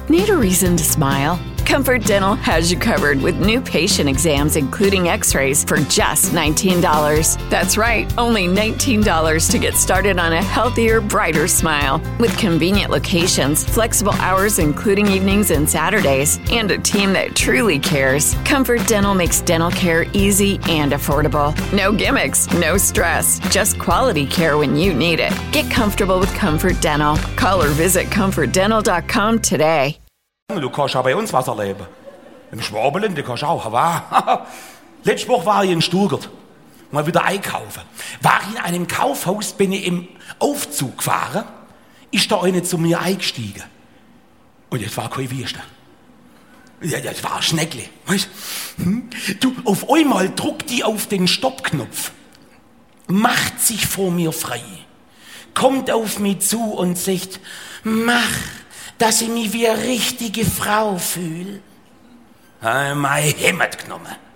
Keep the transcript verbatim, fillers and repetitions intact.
Need a reason to smile? Comfort Dental has you covered with new patient exams, including x-rays, for just nineteen dollars. That's right, only nineteen dollars to get started on a healthier, brighter smile. With convenient locations, flexible hours, including evenings and Saturdays, and a team that truly cares, Comfort Dental makes dental care easy and affordable. No gimmicks, no stress, just quality care when you need it. Get comfortable with Comfort Dental. Call or visit comfort dental dot com today. Du kannst auch bei uns was erleben. Im Schwabelen, du kannst auch. Wow. Letzte Woche war ich in Stuttgart. Mal wieder einkaufen. War in einem Kaufhaus, bin ich im Aufzug gefahren, ist da einer zu mir eingestiegen. Und jetzt war kein Wüste. Ja, das war ein Schneckli. Weißt hm? Du, auf einmal druckt die auf den Stoppknopf. Macht sich vor mir frei. Kommt auf mich zu und sagt, mach, dass ich mich wie eine richtige Frau fühle. Habe mein Hemd genommen.